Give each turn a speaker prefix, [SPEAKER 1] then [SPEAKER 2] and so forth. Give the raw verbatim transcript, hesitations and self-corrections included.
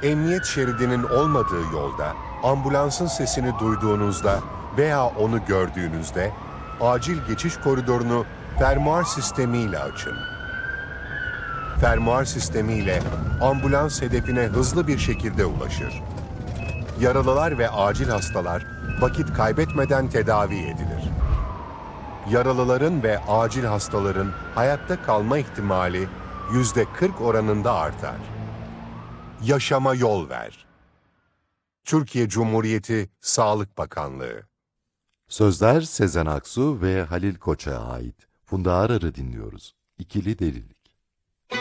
[SPEAKER 1] Emniyet şeridinin olmadığı yolda ambulansın sesini duyduğunuzda veya onu gördüğünüzde acil geçiş koridorunu fermuar sistemiyle açın. Fermuar sistemiyle ambulans hedefine hızlı bir şekilde ulaşır. Yaralılar ve acil hastalar vakit kaybetmeden tedavi edilir. Yaralıların ve acil hastaların hayatta kalma ihtimali yüzde kırk oranında artar. Yaşama yol ver. Türkiye Cumhuriyeti Sağlık Bakanlığı.
[SPEAKER 2] Sözler Sezen Aksu ve Halil Koç'a ait. Funda Arar'ı dinliyoruz. İkili Delilik.